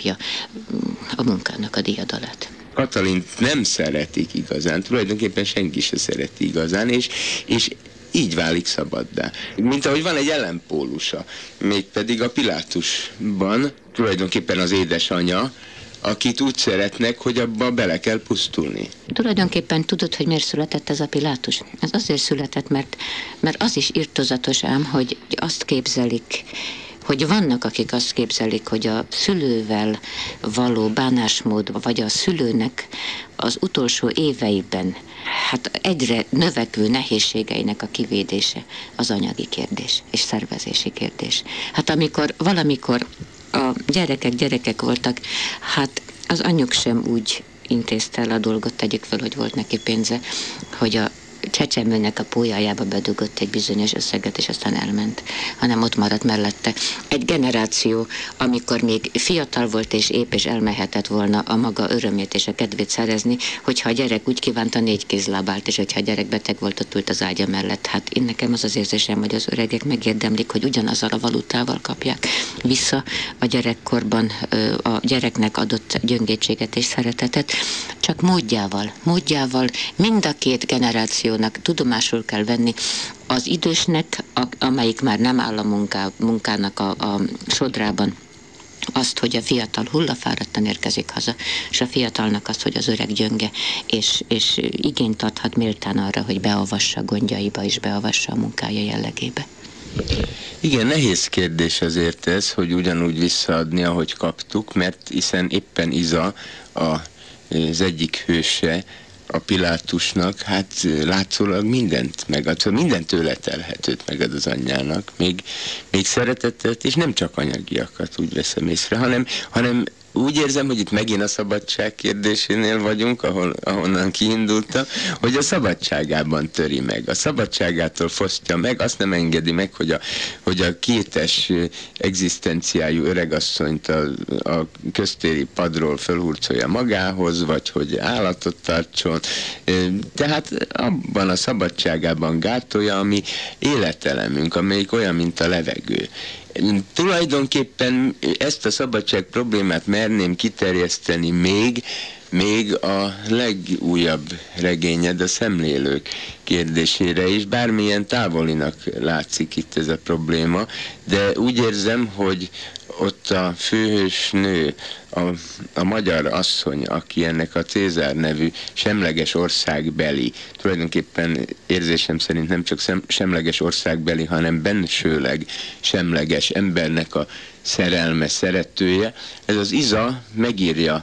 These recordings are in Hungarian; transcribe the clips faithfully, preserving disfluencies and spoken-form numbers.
kapja a munkának a diadalát. Katalint nem szeretik igazán, tulajdonképpen senki se szereti igazán, és, és így válik szabaddá. Mint ahogy van egy ellenpólusa, mégpedig a Pilátusban tulajdonképpen az édesanyja, akit úgy szeretnek, hogy abba bele kell pusztulni. Tulajdonképpen tudod, hogy miért született ez a Pilátus? Ez azért született, mert, mert az is irtozatos ám, hogy azt képzelik, hogy vannak, akik azt képzelik, hogy a szülővel való bánásmód, vagy a szülőnek az utolsó éveiben hát egyre növekvő nehézségeinek a kivédése az anyagi kérdés és szervezési kérdés. Hát amikor valamikor a gyerekek gyerekek voltak, hát az anyjuk sem úgy intézte el a dolgot, tegyük fel, hogy volt neki pénze, hogy a csecsemőnek a pólyájába bedugott egy bizonyos összeget, és aztán elment, hanem ott maradt mellette. Egy generáció, amikor még fiatal volt és épp, és elmehetett volna a maga örömét és a kedvét szerezni, hogyha a gyerek úgy kívánta, négy kézláb állt, és hogyha a gyerek beteg volt, ott ült az ágya mellett. Hát én nekem az az érzésem, hogy az öregek megérdemlik, hogy ugyanazzal a valutával kapják vissza a gyerekkorban a gyereknek adott gyöngétséget és szeretetet, csak módjával, módjával mind a két generáció tudomásul kell venni az idősnek, a, amelyik már nem áll a munká, munkának a, a sodrában, azt, hogy a fiatal hullafáradtan érkezik haza, és a fiatalnak azt, hogy az öreg gyönge, és, és igényt adhat méltán arra, hogy beavassa gondjaiba, és beavassa a munkája jellegébe. Igen, nehéz kérdés azért ez, hogy ugyanúgy visszaadni, ahogy kaptuk, mert hiszen éppen Iza a, az egyik hőse a Pilátusnak, hát látszólag mindent megad, szóval mindent tőle telhetőt megad az anyjának, még, még szeretetet, és nem csak anyagiakat, úgy veszem észre, hanem, hanem úgy érzem, hogy itt megint a szabadság kérdésénél vagyunk, ahol, ahonnan kiindultam, hogy a szabadságában töri meg. A szabadságától fosztja meg, azt nem engedi meg, hogy a, hogy a kétes egzisztenciájú öregasszonyt a, a köztéri padról fölhurcolja magához, vagy hogy állatot tartson. Tehát abban a szabadságában gátolja, ami életelemünk, amelyik olyan, mint a levegő. Tulajdonképpen ezt a szabadság problémát merném kiterjeszteni még, még a legújabb regényed, a Szemlélők kérdésére is, bármilyen távolinak látszik itt ez a probléma, de úgy érzem, hogy ott a főhős nő, a, a magyar asszony, aki ennek a Cézár nevű semleges országbeli, tulajdonképpen érzésem szerint nem csak szem, semleges országbeli, hanem bensőleg semleges embernek a szerelme, szeretője, ez az Iza megírja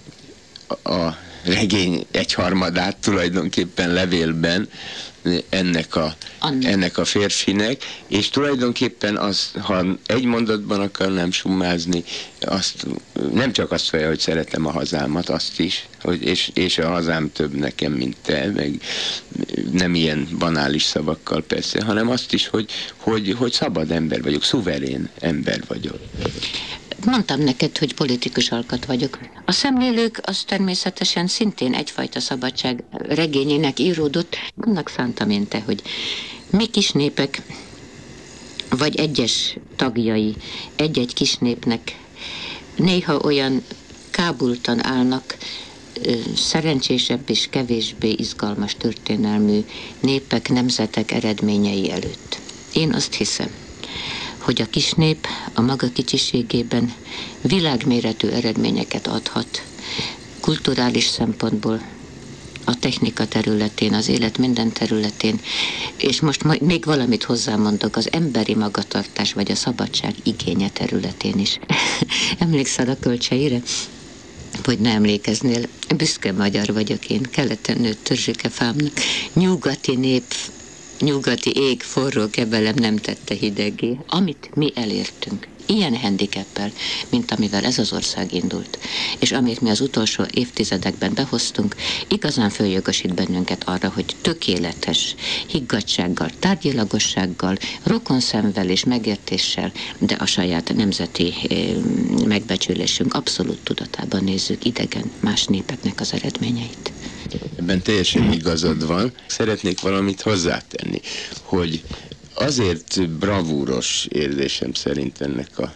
a regény egyharmadát tulajdonképpen levélben ennek a, ennek a férfinek, és tulajdonképpen az, ha egy mondatban akarnám summázni, azt, nem csak azt mondja, hogy szeretem a hazámat, azt is, hogy és, és a hazám több nekem, mint te, meg nem ilyen banális szavakkal persze, hanem azt is, hogy, hogy, hogy szabad ember vagyok, szuverén ember vagyok. Mondtam neked, hogy politikus alkat vagyok. A Szemlélők az természetesen szintén egyfajta szabadság regényének íródott. Annak szántam én te, hogy mi kis népek, vagy egyes tagjai egy-egy kis népnek néha olyan kábultan állnak szerencsésebb és kevésbé izgalmas történelmű népek, nemzetek eredményei előtt. Én azt hiszem, hogy a kis nép a maga kicsiségében világméretű eredményeket adhat kulturális szempontból, a technika területén, az élet minden területén, és most majd még valamit hozzámondok, az emberi magatartás vagy a szabadság igénye területén is. Emlékszel a Kölcseire? Vagy ne emlékeznél? Büszke magyar vagyok én, keleten nőtt törzsike fámnak. Nyugati nép, nyugati ég, forró kebelem nem tette hideggé. Amit mi elértünk, ilyen handicappel, mint amivel ez az ország indult, és amit mi az utolsó évtizedekben behoztunk, igazán följogosít bennünket arra, hogy tökéletes higgadtsággal, tárgyilagossággal, rokonszenvvel és megértéssel, de a saját nemzeti eh, megbecsülésünk abszolút tudatában nézzük idegen más népeknek az eredményeit. Ebben teljesen igazad van. Szeretnék valamit hozzátenni, hogy azért bravúros érzésem szerint ennek a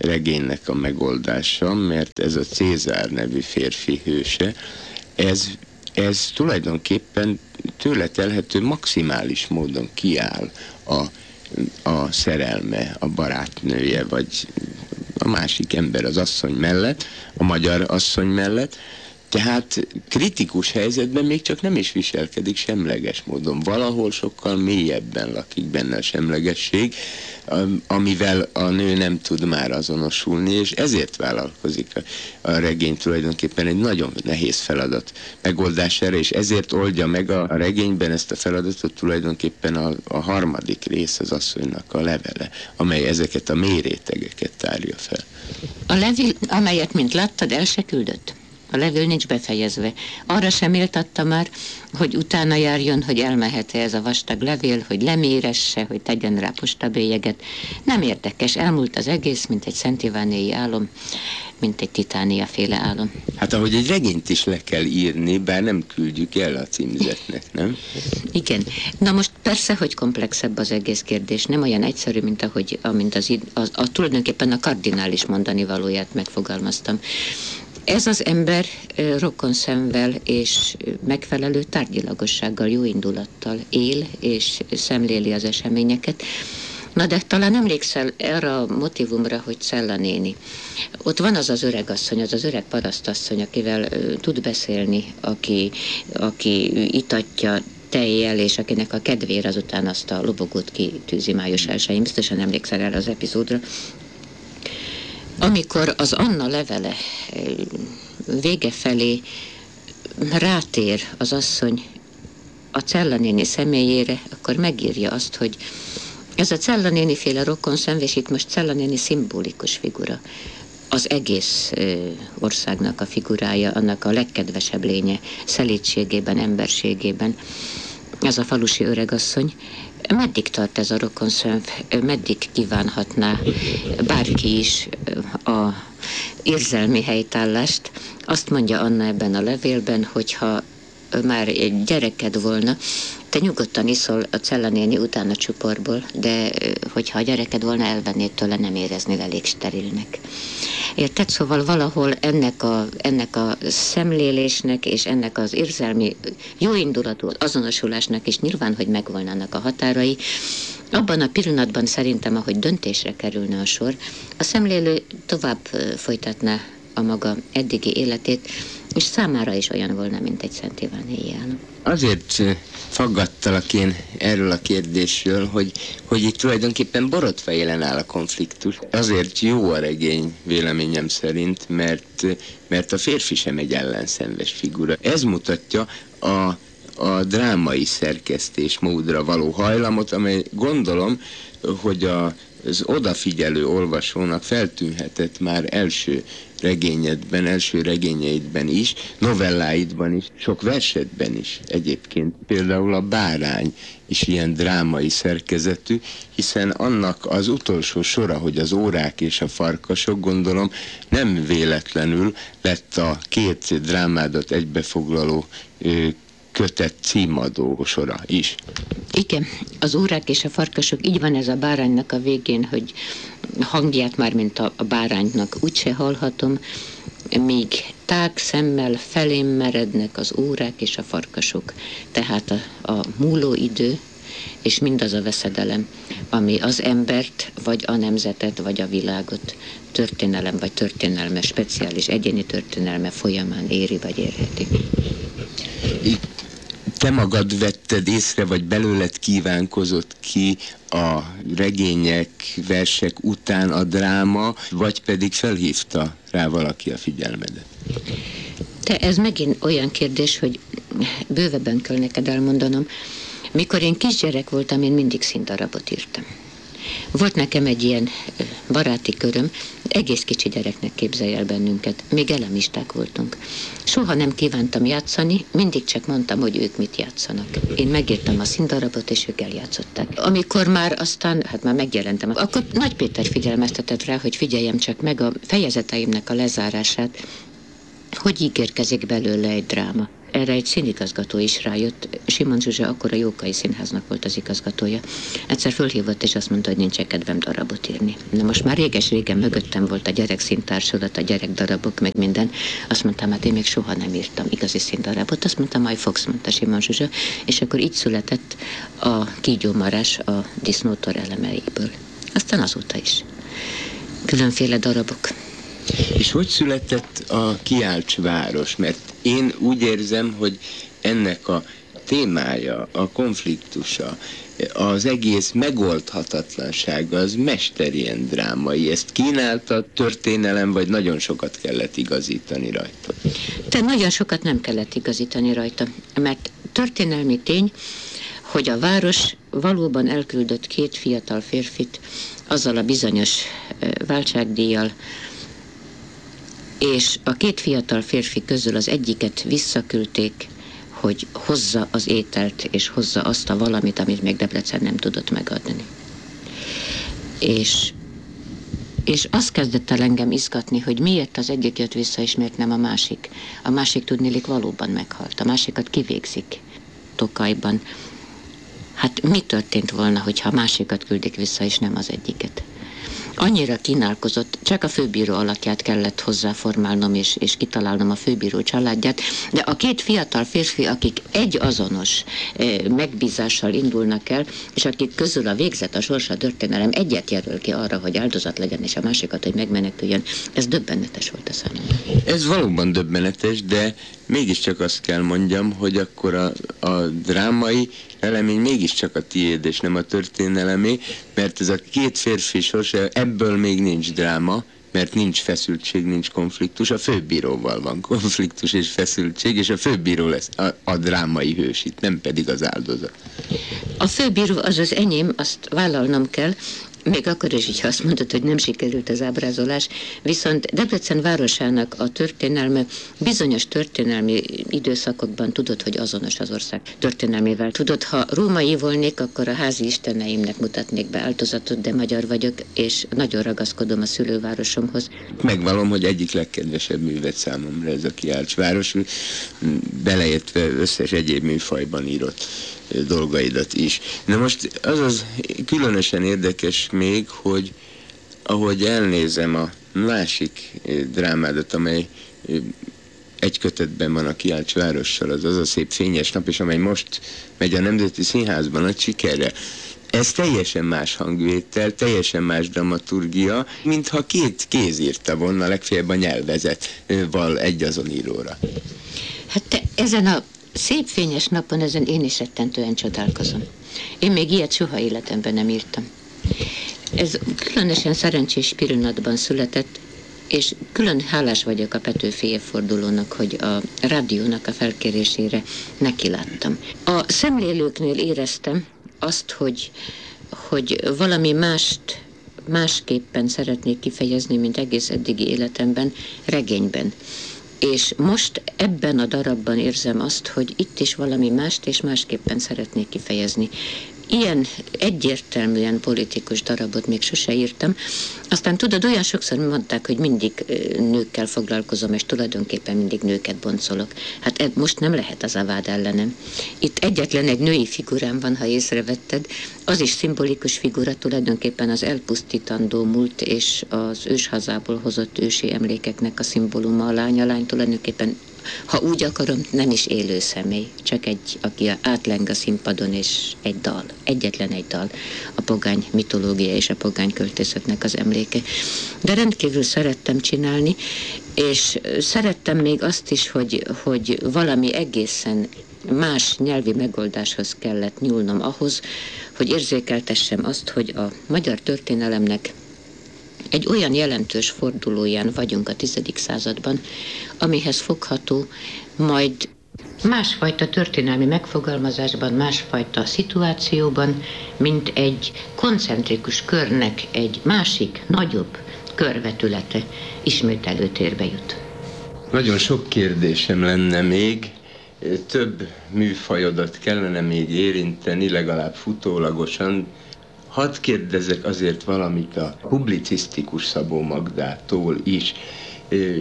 regénynek a megoldása, mert ez a Cézár nevű férfi hőse, ez, ez tulajdonképpen tőle telhető maximális módon kiáll a, a szerelme, a barátnője, vagy a másik ember az asszony mellett, a magyar asszony mellett, tehát kritikus helyzetben még csak nem is viselkedik semleges módon. Valahol sokkal mélyebben lakik benne a semlegesség, amivel a nő nem tud már azonosulni, és ezért vállalkozik a, a regény tulajdonképpen egy nagyon nehéz feladat megoldására, és ezért oldja meg a, a regényben ezt a feladatot tulajdonképpen a, a harmadik rész, az asszonynak a levele, amely ezeket a mély rétegeket tárja fel. A levél, amelyet, mint láttad, el se küldött. A levél nincs befejezve. Arra sem méltatta már, hogy utána járjon, hogy elmehet-e ez a vastag levél, hogy leméresse, hogy tegyen rá postabélyeget. Nem érdekes, elmúlt az egész, mint egy Szent Ivánéi álom, mint egy Titánia féle álom. Hát ahogy egy regényt is le kell írni, bár nem küldjük el a címzetnek, nem? Igen. Na most persze, hogy komplexebb az egész kérdés. Nem olyan egyszerű, mint ahogy amint az, az, a, tulajdonképpen a kardinális mondani valóját megfogalmaztam. Ez az ember rokonszenvvel és megfelelő tárgyilagossággal, jóindulattal él és szemléli az eseményeket. Na de talán emlékszel erre a motivumra, hogy Cella néni. Ott van az az öregasszony, az az öreg parasztasszony, akivel uh, tud beszélni, aki, aki itatja tejjel, és akinek a kedvére azután azt a lobogót kitűzi május elsején. Biztosan emlékszel erre az epizódra. Amikor az Anna levele vége felé rátér az asszony a Cella néni személyére, akkor megírja azt, hogy ez a Cella néni féle rokonszenv, és itt most Cella néni szimbolikus figura. Az egész országnak a figurája, annak a legkedvesebb lénye, szelídségében, emberségében. Ez a falusi öregasszony. Meddig tart ez a rokonszenv? Meddig kívánhatná bárki is a érzelmi helytállást? Azt mondja Anna ebben a levélben, hogyha már egy gyereked volna, te nyugodtan iszol a Cella néni után a csuporból, de hogyha a gyereked volna, elvennéd tőle, nem éreznél elég sterilnek. Érted? Szóval valahol ennek a, ennek a szemlélésnek és ennek az érzelmi jóindulatú azonosulásnak is nyilván, hogy megvolnának a határai. Abban a pillanatban szerintem, ahogy döntésre kerülne a sor, a szemlélő tovább folytatná a maga eddigi életét, és számára is olyan volna, mint egy Szent Ivánéi álom. Azért faggattalak én erről a kérdésről, hogy, hogy itt tulajdonképpen borotva élen áll a konfliktus. Azért jó a regény véleményem szerint, mert, mert a férfi sem egy ellenszenves figura. Ez mutatja a, a drámai szerkesztés módra való hajlamot, amely gondolom, hogy a az odafigyelő olvasónak feltűnhetett már első regényedben, első regényeidben is, novelláidban is, sok versedben is egyébként. Például a Bárány is ilyen drámai szerkezetű, hiszen annak az utolsó sora, hogy az órák és a farkasok, gondolom, nem véletlenül lett a két drámádat egybefoglaló kötet címadó sora is. Igen, az órák és a farkasok, így van ez a Báránynak a végén, hogy hangját már, mint a, a báránynak úgyse hallhatom, míg tág szemmel felém merednek az órák és a farkasok. Tehát a, a múló idő, és mindaz a veszedelem, ami az embert, vagy a nemzetet, vagy a világot történelem, vagy történelme, speciális egyéni történelme folyamán éri, vagy érheti. Itt te magad vetted észre, vagy belőled kívánkozott ki a regények, versek után a dráma, vagy pedig felhívta rá valaki a figyelmedet? Te, ez megint olyan kérdés, hogy bővebben kell neked elmondanom. Mikor én kisgyerek voltam, én mindig színdarabot írtam. Volt nekem egy ilyen baráti köröm, egész kicsi gyereknek képzelj el bennünket, még elemisták voltunk. Soha nem kívántam játszani, mindig csak mondtam, hogy ők mit játszanak. Én megírtam a színdarabot, és ők eljátszották. Amikor már aztán, hát már megjelentem, akkor Nagy Péter figyelmeztetett rá, hogy figyeljem csak meg a fejezeteimnek a lezárását, hogy ígérkezik belőle egy dráma. erre egy színigazgató is rájött. Simon Zsuzsa akkor a Jókai Színháznak volt az igazgatója. Egyszer fölhívott, és azt mondta, hogy nincs kedvem darabot írni. Na most már réges-régen mögöttem volt a gyerekszíntársulat, a gyerekdarabok, meg minden. Azt mondtam, hát én még soha nem írtam igazi színdarabot. Azt mondta, majd fogsz, mondta Simon Zsuzsa. És akkor így született a Kígyómarás a disznótor elemeiből. Aztán azóta is. Különféle darabok. És hogy született a Kiálts város? Mert én úgy érzem, hogy ennek a témája, a konfliktusa, az egész megoldhatatlansága, az mesterien drámai. Ezt kínálta a történelem, vagy nagyon sokat kellett igazítani rajta? De nagyon sokat nem kellett igazítani rajta, mert történelmi tény, hogy a város valóban elküldött két fiatal férfit azzal a bizonyos váltságdíjjal, és a két fiatal férfi közül az egyiket visszaküldték, hogy hozza az ételt, és hozza azt a valamit, amit még Debrecen nem tudott megadni. És, és azt kezdett el engem izgatni, hogy miért az egyik jött vissza, és miért nem a másik. A másik tudniillik valóban meghalt, a másikat kivégzik Tokajban. Hát mi történt volna, hogyha a másikat küldik vissza, és nem az egyiket? Annyira kínálkozott, csak a főbíró alakját kellett hozzáformálnom, és, és kitalálnom a főbíró családját, de a két fiatal férfi, akik egy azonos eh, megbízással indulnak el, és akik közül a végzet, a sors, a történelem egyet jelöl ki arra, hogy áldozat legyen, és a másikat, hogy megmeneküljön, ez döbbenetes volt a számomra. Ez valóban döbbenetes, de mégiscsak azt kell mondjam, hogy akkor a, a drámai elemény mégiscsak a tiéd, és nem a történelemé, mert ez a két férfi sorsa, ebből még nincs dráma, mert nincs feszültség, nincs konfliktus, a főbíróval van konfliktus és feszültség, és a főbíró lesz a, a drámai hős itt, nem pedig az áldozat. A főbíró az az enyém, azt vállalnom kell, még akkor is, ha azt mondod, hogy nem sikerült az ábrázolás, viszont Debrecen városának a történelme bizonyos történelmi időszakokban tudod, hogy azonos az ország történelmével. Tudod, ha római volnék, akkor a házi isteneimnek mutatnék be áldozatot, de magyar vagyok, és nagyon ragaszkodom a szülővárosomhoz. Megvallom, hogy egyik legkedvesebb művet számomra ez a Kiálts város, beleértve összes egyéb műfajban írott dolgaidat is. Na most az az különösen érdekes még, hogy ahogy elnézem a másik drámádat, amely egy kötetben van a Kiálts várossal, az az a szép fényes nap, és amely most megy a Nemzeti Színházban nagy sikerre. Ez teljesen más hangvétel, teljesen más dramaturgia, mintha két kéz írta volna, legfeljebb a nyelvezetval egyazon íróra. Hát te ezen a szép fényes napon, ezen én is rettentően csodálkozom. Én még ilyet soha életemben nem írtam. Ez különösen szerencsés pillanatban született, és külön hálás vagyok a Petőfi évfordulónak, hogy a rádiónak a felkérésére nekiláttam. A szemlélőknél éreztem azt, hogy, hogy valami mást, másképpen szeretnék kifejezni, mint egész eddigi életemben, regényben. És most ebben a darabban érzem azt, hogy itt is valami mást és másképpen szeretnék kifejezni. Ilyen egyértelműen politikus darabot még sose írtam. Aztán tudod, olyan sokszor mondták, hogy mindig nőkkel foglalkozom, és tulajdonképpen mindig nőket boncolok. Hát most nem lehet az a vád ellenem. Itt egyetlen egy női figurám van, ha észrevetted. Az is szimbolikus figura, tulajdonképpen az elpusztítandó múlt és az őshazából hozott ősi emlékeknek a szimbóluma, a lány. A lány tulajdonképpen, ha úgy akarom, nem is élő személy, csak egy, aki átleng a színpadon, és egy dal, egyetlen egy dal, a pogány mitológia és a pogány költészetnek az emléke. De rendkívül szerettem csinálni, és szerettem még azt is, hogy, hogy valami egészen más nyelvi megoldáshoz kellett nyúlnom ahhoz, hogy érzékeltessem azt, hogy a magyar történelemnek egy olyan jelentős fordulóján vagyunk a tizedik században, amihez fogható majd másfajta történelmi megfogalmazásban, másfajta szituációban, mint egy koncentrikus körnek egy másik, nagyobb körvetülete ismét előtérbe jut. Nagyon sok kérdésem lenne még, több műfajodat kellene még érinteni, legalább futólagosan. Hadd kérdezzek azért valamit a publicisztikus Szabó Magdától is.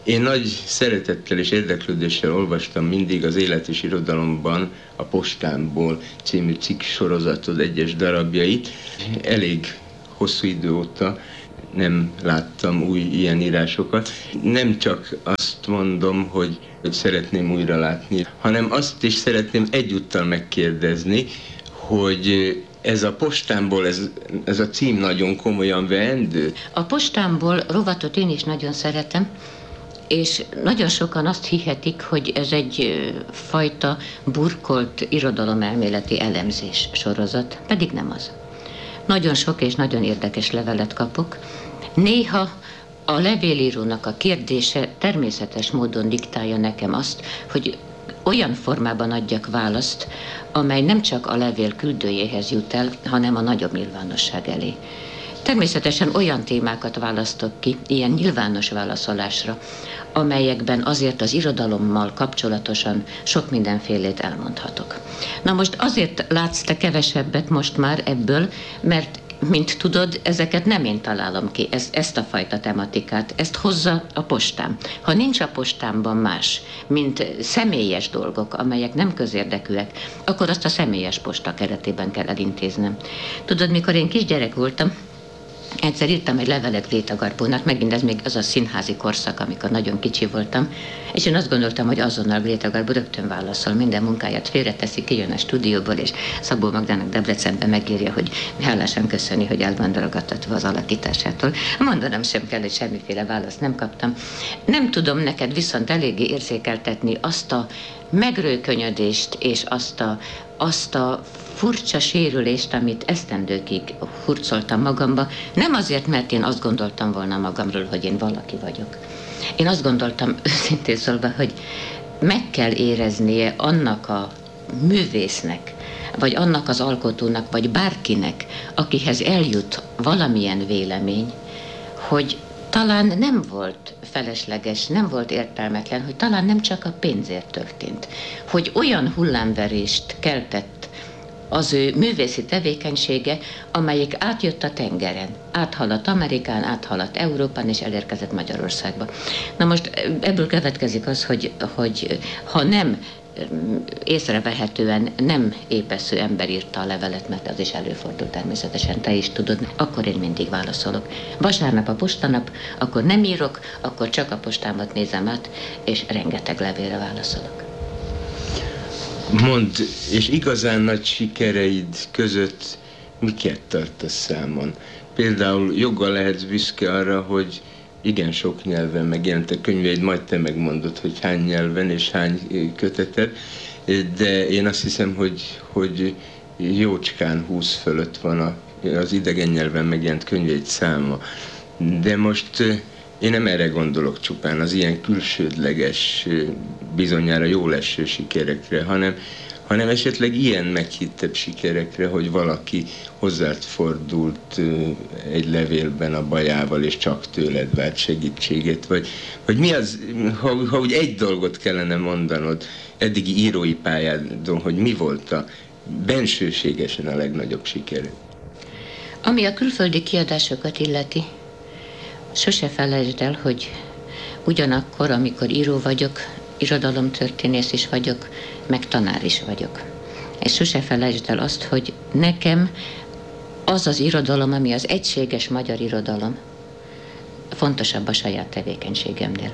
Én nagy szeretettel és érdeklődéssel olvastam mindig az Élet és Irodalomban a Postámból című cikk sorozatod egyes darabjait. Elég hosszú idő óta nem láttam új ilyen írásokat. Nem csak azt mondom, hogy, hogy szeretném újra látni, hanem azt is szeretném egyúttal megkérdezni, hogy ez a Postámból, ez, ez a cím nagyon komolyan veendő? A Postámból rovatot én is nagyon szeretem, és nagyon sokan azt hihetik, hogy ez egy fajta burkolt irodalomelméleti elemzés sorozat, pedig nem az. Nagyon sok és nagyon érdekes levelet kapok. Néha a levélírónak a kérdése természetes módon diktálja nekem azt, hogy olyan formában adjak választ, amely nem csak a levél küldőjéhez jut el, hanem a nagyobb nyilvánosság elé. Természetesen olyan témákat választok ki, ilyen nyilvános válaszolásra, amelyekben azért az irodalommal kapcsolatosan sok mindenfélét elmondhatok. Na most azért látsz te kevesebbet most már ebből, mert mint tudod, ezeket nem én találom ki, ez, ezt a fajta tematikát, ezt hozza a Postám. Ha nincs a Postámban más, mint személyes dolgok, amelyek nem közérdekűek, akkor azt a személyes posta keretében kell elintéznem. Tudod, mikor én kisgyerek voltam, egyszer írtam egy levelet Gréta Garbo-nak, megint ez még az a színházi korszak, amikor nagyon kicsi voltam, és én azt gondoltam, hogy azonnal Gréta Garbo rögtön válaszol, minden munkáját félreteszi, kijön a stúdióból, és Szabó Magdának Debrecenben megírja, hogy hálásan köszöni, hogy el van ragadtatva az alakításától. Mondanom sem kell, hogy semmiféle választ nem kaptam. Nem tudom neked viszont eléggé érzékeltetni azt a megrőkönyödést és azt a, azt a furcsa sérülést, amit esztendőkig hurcoltam magamba, nem azért, mert én azt gondoltam volna magamról, hogy én valaki vagyok. Én azt gondoltam, őszintén szólva, hogy meg kell éreznie annak a művésznek, vagy annak az alkotónak, vagy bárkinek, akihez eljut valamilyen vélemény, hogy talán nem volt felesleges, nem volt értelmetlen, hogy talán nem csak a pénzért történt, hogy olyan hullámverést keltett az ő művészi tevékenysége, amelyik átjött a tengeren, áthaladt Amerikán, áthaladt Európán, és elérkezett Magyarországba. Na most ebből következik az, hogy, hogy ha nem észrevehetően nem épesző ember írta a levelet, mert az is előfordul természetesen, te is tudod, akkor én mindig válaszolok. Vasárnap a postanap, akkor nem írok, akkor csak a postámat nézem át, és rengeteg levélre válaszolok. Mondd, és igazán nagy sikereid között miket tartasz számon? Például joggal lehetsz büszke arra, hogy igen sok nyelven megjelentek könyveid, majd te megmondod, hogy hány nyelven és hány köteted, de én azt hiszem, hogy, hogy jócskán húsz fölött van a, az idegen nyelven megjelent könyveid száma. De most én nem erre gondolok csupán, az ilyen külsődleges, bizonyára jól eső sikerekre, hanem, hanem esetleg ilyen meghittebb sikerekre, hogy valaki hozzád fordult egy levélben a bajával, és csak tőled várt segítséget, vagy, vagy mi az, ha, ha úgy egy dolgot kellene mondanod eddigi írói pályádon, hogy mi volt a bensőségesen a legnagyobb sikere? Ami a külföldi kiadásokat illeti, sose felejtsd el, hogy ugyanakkor, amikor író vagyok, irodalomtörténész is vagyok, meg tanár is vagyok. És sose felejtsd el azt, hogy nekem az az irodalom, ami az egységes magyar irodalom, fontosabb a saját tevékenységemnél.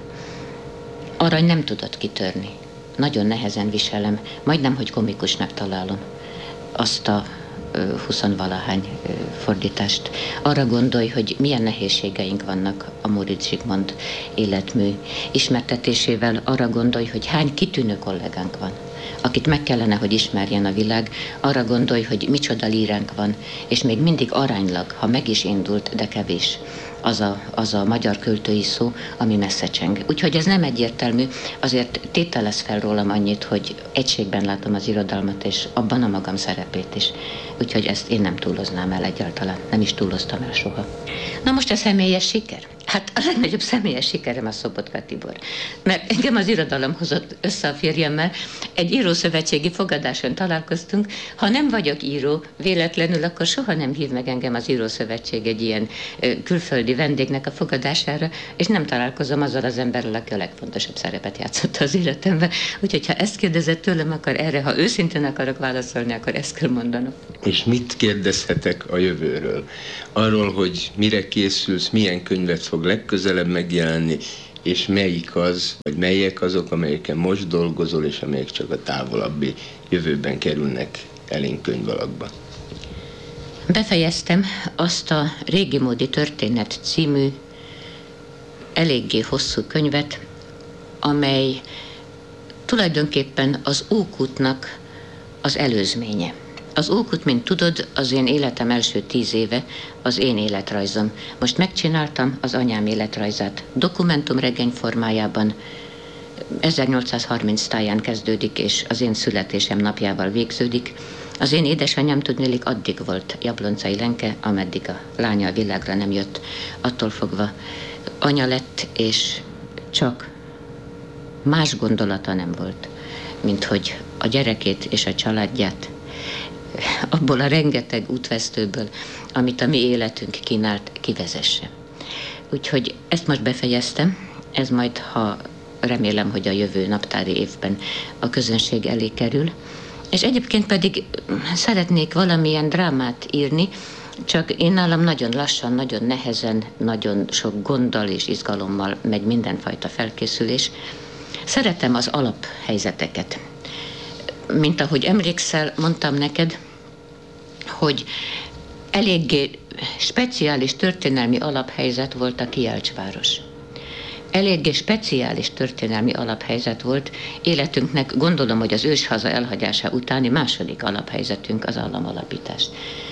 Arany nem tudott kitörni. Nagyon nehezen viselem, majdnem, hogy komikusnak találom azt a huszonvalahány fordítást. Arra gondolj, hogy milyen nehézségeink vannak a Móricz Zsigmond életmű ismertetésével, arra gondolj, hogy hány kitűnő kollégánk van, akit meg kellene, hogy ismerjen a világ, arra gondolj, hogy micsoda líránk van, és még mindig aránylag, ha meg is indult, de kevés az a, az a magyar költői szó, ami messze cseng. Úgyhogy ez nem egyértelmű, azért tételez fel rólam annyit, hogy egységben látom az irodalmat, és abban a magam szerepét is. Úgyhogy ezt én nem túloznám el egyáltalán, nem is túloztam el soha. Na most a személyes siker? Hát a legnagyobb személyes sikerem a Szobotka Tibor. Mert engem az irodalom hozott össze a férjemmel, egy írószövetségi fogadáson találkoztunk. Ha nem vagyok író véletlenül, akkor soha nem hív meg engem az írószövetség egy ilyen külföldi külföldi vendégnek a fogadására, és nem találkozom azzal az emberrel, aki a legfontosabb szerepet játszotta az életemben. Úgyhogy ha ezt kérdezett tőlem, akkor erre, ha őszintén akarok válaszolni, akkor ezt kell mondanom. És mit kérdezhetek a jövőről? Arról, hogy mire készülsz, milyen könyvet fog legközelebb megjelenni, és melyik az, vagy melyek azok, amelyeken most dolgozol, és amelyek csak a távolabbi jövőben kerülnek elénk könyvalakba. Befejeztem azt a Régi módi történet című eléggé hosszú könyvet, amely tulajdonképpen az Ókútnak az előzménye. Az Ókút, mint tudod, az én életem első tíz éve az én életrajzom. Most megcsináltam az anyám életrajzát dokumentumregény formájában. ezernyolcszázharminc táján kezdődik, és az én születésem napjával végződik. Az én édesanyám tudnélik addig volt Jabloncai Lenke, ameddig a lánya a világra nem jött. Attól fogva anya lett, és csak más gondolata nem volt, mint hogy a gyerekét és a családját abból a rengeteg útvesztőből, amit a mi életünk kínált, kivezesse. Úgyhogy ezt most befejeztem, ez majd, ha remélem, hogy a jövő naptári évben a közönség elé kerül. És egyébként pedig szeretnék valamilyen drámát írni, csak én nálam nagyon lassan, nagyon nehezen, nagyon sok gonddal és izgalommal megy mindenfajta felkészülés. Szeretem az alaphelyzeteket. Mint ahogy emlékszel, mondtam neked, hogy eléggé speciális történelmi alaphelyzet volt a Kijelcsváros. Eléggé speciális történelmi alaphelyzet volt életünknek, gondolom, hogy az őshaza elhagyása utáni második alaphelyzetünk az államalapítás.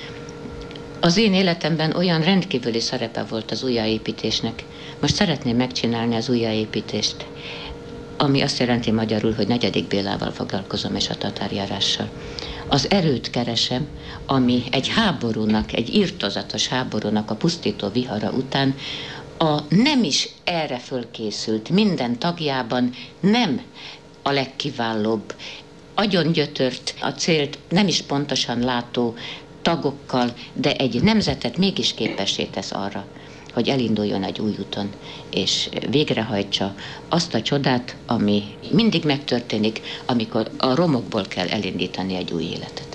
Az én életemben olyan rendkívüli szerepe volt az újjáépítésnek. Most szeretném megcsinálni az újjáépítést, ami azt jelenti magyarul, hogy negyedik Bélával foglalkozom és a tatárjárással. Az erőt keresem, ami egy háborúnak, egy irtózatos háborúnak a pusztító vihara után a nem is erre fölkészült minden tagjában nem a legkiválóbb, agyongyötört, a célt nem is pontosan látó tagokkal, de egy nemzetet mégis képessé tesz arra, hogy elinduljon egy új úton, és végrehajtsa azt a csodát, ami mindig megtörténik, amikor a romokból kell elindítani egy új életet.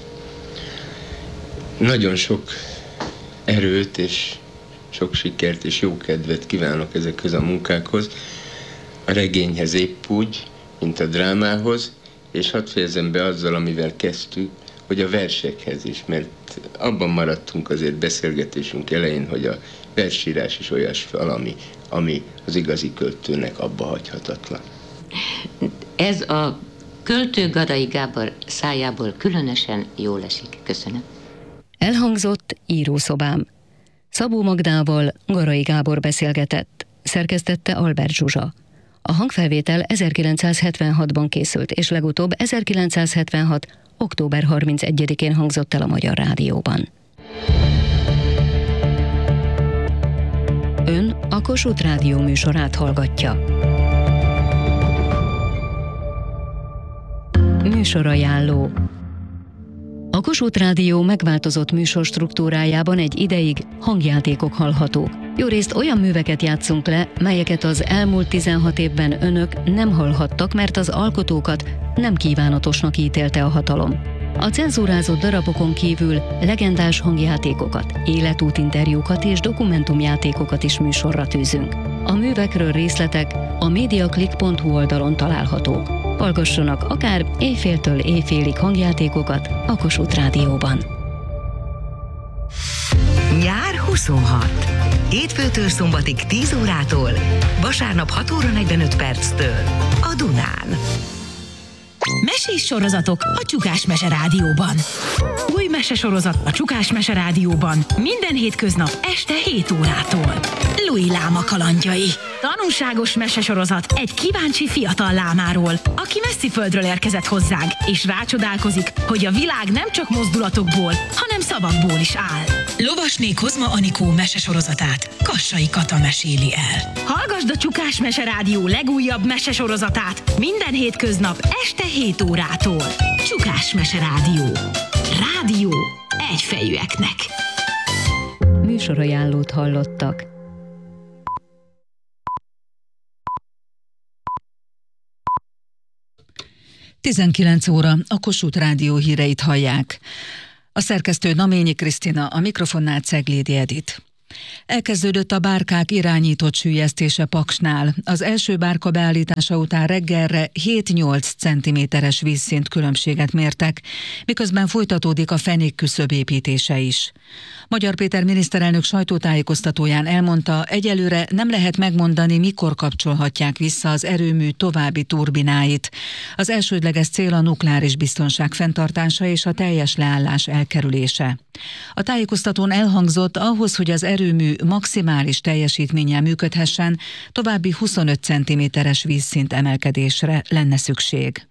Nagyon sok erőt és sok sikert és jó kedvet kívánok ezekhez a munkákhoz. A regényhez épp úgy, mint a drámához, és hadd fejezem be azzal, amivel kezdtük, hogy a versekhez is, mert abban maradtunk azért beszélgetésünk elején, hogy a versírás is olyas valami, ami az igazi költőnek abba hagyhatatlan. Ez a költő Garai Gábor szájából különösen jól esik. Köszönöm. Elhangzott Írószobám. Szabó Magdával Garai Gábor beszélgetett, szerkesztette Albert Zsuzsa. A hangfelvétel ezerkilencszázhetvenhatban készült, és legutóbb ezerkilencszázhetvenhat. október harmincegyedikén hangzott el a Magyar Rádióban. Ön a Kossuth Rádió műsorát hallgatja. Műsorajánló. A Kossuth Rádió megváltozott műsorstruktúrájában egy ideig hangjátékok hallhatók. Jórészt olyan műveket játszunk le, melyeket az elmúlt tizenhat évben önök nem hallhattak, mert az alkotókat nem kívánatosnak ítélte a hatalom. A cenzúrázott darabokon kívül legendás hangjátékokat, életútinterjúkat és dokumentumjátékokat is műsorra tűzünk. A művekről részletek a mediaclick pont hu oldalon találhatók. Hallgassanak akár éjféltől éjfélig hangjátékokat a Kossuth Rádióban. Nyár huszonhat. Hétfőtől szombatig tíz órától, vasárnap hat óra negyvenöt perctől a Dunán. Mesés sorozatok a Csukás Mese Rádióban. Új mesesorozat a Csukás Mese Rádióban minden hétköznap este hét órától. Louis Láma kalandjai. Tanulságos mesesorozat egy kíváncsi fiatal lámáról, aki messzi földről érkezett hozzánk, és rácsodálkozik, hogy a világ nem csak mozdulatokból, hanem szavakból is áll. Lovasné Kozma Anikó mesesorozatát Kassai Kata meséli el. Hallgasd a Csukás Mese Rádió legújabb mesesorozatát minden hétköznap este hét órától. Csukás Mese Rádió. Rádió egyfejűeknek. Műsorajánlót hallottak. tizenkilenc óra, a Kossuth Rádió híreit hallják. A szerkesztő Naményi Krisztina, a mikrofonnál Ceglédi Edit. Elkezdődött a bárkák irányított süllyesztése Paksnál. Az első bárka beállítása után reggelre hét-nyolc centiméteres vízszint különbséget mértek, miközben folytatódik a fenék küszöb építése is. Magyar Péter miniszterelnök sajtótájékoztatóján elmondta, egyelőre nem lehet megmondani, mikor kapcsolhatják vissza az erőmű további turbináit. Az elsődleges cél a nukleáris biztonság fenntartása és a teljes leállás elkerülése. A tájékoztatón elhangzott, ahhoz, hogy az erőmű maximális teljesítménnyel működhessen, további huszonöt centiméteres vízszint emelkedésre lenne szükség.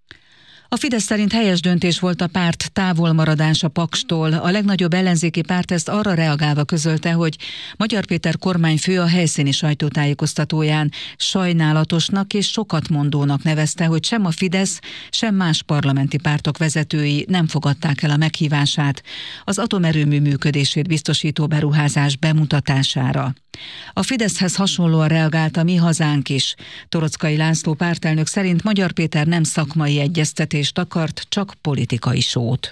A Fidesz szerint helyes döntés volt a párt távolmaradása Pakstól. A legnagyobb ellenzéki párt ezt arra reagálva közölte, hogy Magyar Péter kormányfő a helyszíni sajtótájékoztatóján sajnálatosnak és sokatmondónak nevezte, hogy sem a Fidesz, sem más parlamenti pártok vezetői nem fogadták el a meghívását az atomerőmű működését biztosító beruházás bemutatására. A Fideszhez hasonlóan reagált a Mi Hazánk is. Toroczkai László pártelnök szerint Magyar Péter nem szakmai egyeztetést akart, csak politikai sót.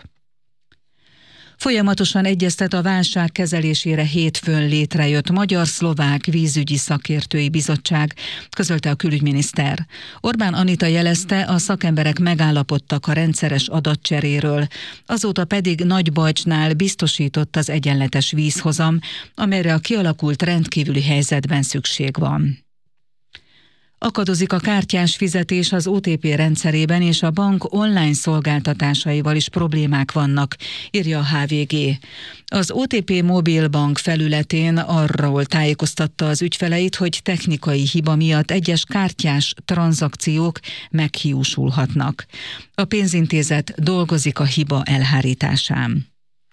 Folyamatosan egyeztet a válság kezelésére hétfőn létrejött Magyar-Szlovák Vízügyi Szakértői Bizottság, közölte a külügyminiszter. Orbán Anita jelezte, a szakemberek megállapodtak a rendszeres adatcseréről, azóta pedig Nagybajcsnál biztosított az egyenletes vízhozam, amelyre a kialakult rendkívüli helyzetben szükség van. Akadozik a kártyás fizetés az o té pé rendszerében, és a bank online szolgáltatásaival is problémák vannak, írja a há vé gé. Az o té pé mobilbank felületén arról tájékoztatta az ügyfeleit, hogy technikai hiba miatt egyes kártyás tranzakciók meghiúsulhatnak. A pénzintézet dolgozik a hiba elhárításán.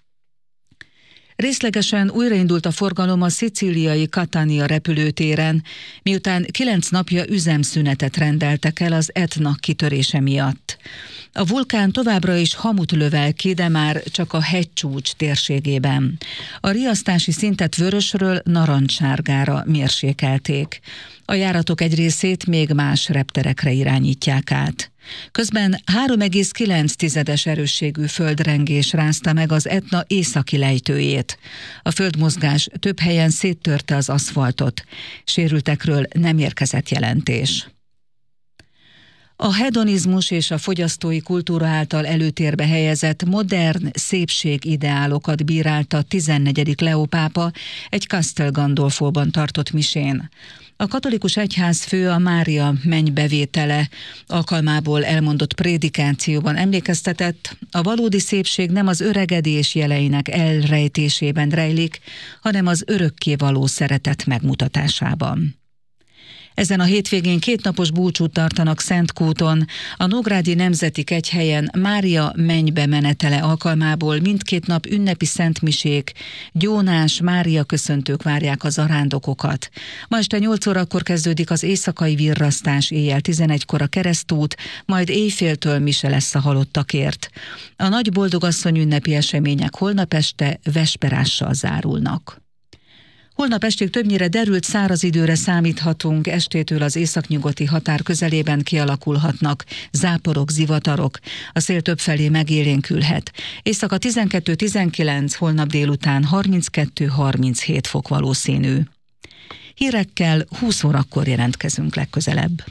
Részlegesen újraindult a forgalom a szicíliai Catania repülőtéren, miután kilenc napja üzemszünetet rendeltek el az Etna kitörése miatt. A vulkán továbbra is hamut lövel ki, de már csak a hegycsúcs térségében. A riasztási szintet vörösről narancssárgára mérsékelték. A járatok egy részét még más repterekre irányítják át. Közben három egész kilenc erősségű földrengés rázta meg az Etna északi lejtőjét. A földmozgás több helyen széttörte az aszfaltot. Sérültekről nem érkezett jelentés. A hedonizmus és a fogyasztói kultúra által előtérbe helyezett modern szépségideálokat bírálta tizennegyedik Leó pápa egy Castel Gandolfóban tartott misén. A katolikus egyházfő a Mária mennybevétele alkalmából elmondott prédikációban emlékeztetett, a valódi szépség nem az öregedés jeleinek elrejtésében rejlik, hanem az örökké való szeretet megmutatásában. Ezen a hétvégén kétnapos búcsút tartanak Szentkúton. A Nógrádi Nemzeti Kegyhelyen Mária mennybe menetele alkalmából mindkét nap ünnepi szentmisék, gyónás, Mária köszöntők várják a zarándokokat. Ma este nyolc órakor kezdődik az éjszakai virrasztás, éjjel tizenegykor a keresztút, majd éjféltől mise lesz a halottakért. A Nagy Boldogasszony ünnepi események holnap este vesperással zárulnak. Holnap estig többnyire derült száraz időre számíthatunk, estétől az északnyugati határ közelében kialakulhatnak záporok, zivatarok, a szél többfelé megélénkülhet. Éjszaka tizenkettő tizenkilenc, holnap délután harminckettő harminchét fok valószínű. Hírekkel húsz órakor jelentkezünk legközelebb.